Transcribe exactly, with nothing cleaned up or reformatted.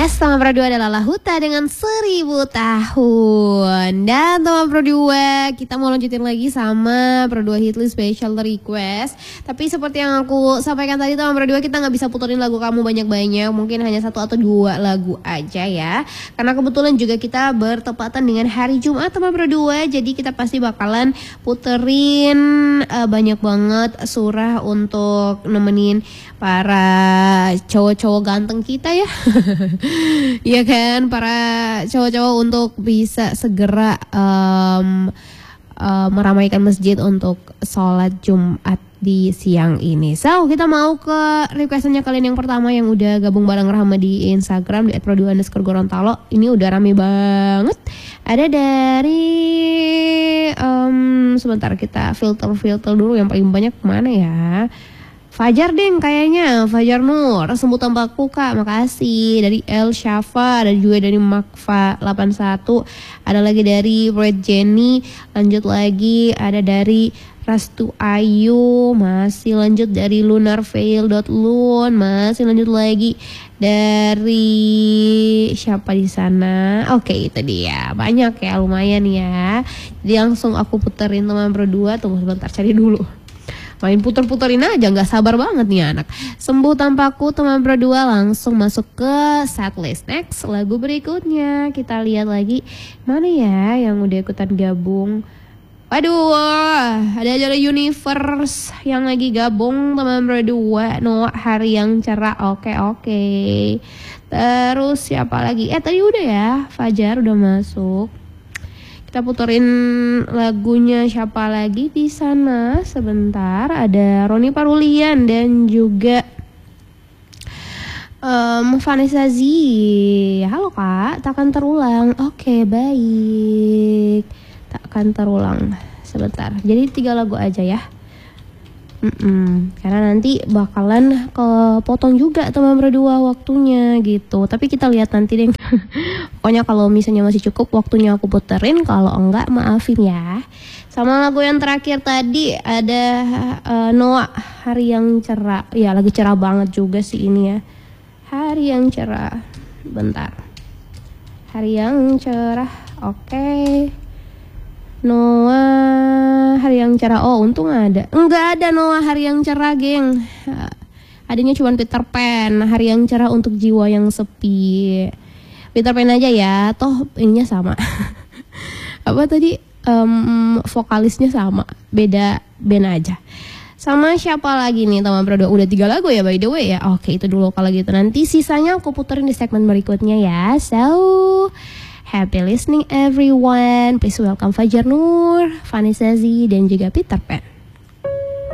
Yes, teman Pro dua adalah Lahuta dengan seribu tahun. Dan teman Pro dua, kita mau lanjutin lagi sama Pro dua Hitlist Special Request. Tapi seperti yang aku sampaikan tadi teman Pro dua, kita gak bisa puterin lagu kamu banyak-banyak. Mungkin hanya satu atau dua lagu aja ya. Karena kebetulan juga kita bertepatan dengan hari Jumat teman Pro dua. Jadi kita pasti bakalan puterin uh, banyak banget surah untuk nemenin para cowok-cowok ganteng kita ya. Iya kan, para cowok-cowok untuk bisa segera um, uh, meramaikan masjid untuk sholat Jumat di siang ini. So, kita mau ke requestannya kalian yang pertama yang udah gabung bareng Rahma di Instagram di et pro dua underscore gorontalo. Ini udah rame banget. Ada dari um, sebentar kita filter-filter dulu yang paling banyak mana ya. Fajar deng kayaknya, Fajar Nur, sembuh tanpaku kak, makasih. Dari El Syafa, ada juga dari Makfa delapan satu, ada lagi dari Red Jenny, lanjut lagi ada dari Rastu Ayu, masih lanjut dari lunarveil.lun, masih lanjut lagi dari siapa di sana? Oke, itu dia, banyak ya, lumayan ya. Jadi langsung aku puterin teman Pro dua, tunggu sebentar cari dulu. Main puter-puterin aja, gak sabar banget nih anak. Sembuh tanpaku teman Pro dua, langsung masuk ke setlist. Next, lagu berikutnya kita lihat lagi. Mana ya yang udah ikutan gabung? Waduh, ada aja Universe yang lagi gabung teman Pro dua. Noah Hari Yang Cerah, oke oke. Terus siapa lagi? Eh tadi udah ya, Fajar udah masuk. Kita puterin lagunya siapa lagi di sana sebentar. Ada Roni Parulian dan juga um, Vanessa Z. Halo kak, takkan terulang. Oke baik, takkan terulang. Sebentar, jadi tiga lagu aja ya. Mm-mm. Karena nanti bakalan kepotong juga teman Pro dua waktunya gitu. Tapi kita lihat nanti deh. Pokoknya kalau misalnya masih cukup waktunya aku puterin, kalau enggak maafin ya. Sama lagu yang terakhir tadi ada uh, Noah Hari Yang Cerah. Ya lagi cerah banget juga sih ini ya. Hari Yang Cerah. Bentar. Hari Yang Cerah. Oke. Okay. Noah Hari Yang Cerah. Oh untung ada. Enggak ada Noah Hari Yang Cerah geng. Adanya cuma Peter Pan, Hari Yang Cerah untuk jiwa yang sepi. Peter Pan aja ya, toh ininya sama. Apa tadi um, vokalisnya sama, beda band aja. Sama siapa lagi nih teman Pro dua? Udah tiga lagu ya by the way ya. Oke itu dulu kalau gitu, nanti sisanya aku puterin di segmen berikutnya ya. So happy listening everyone. Please welcome Fajar Nur, Vanessa Z dan juga Peter Pan.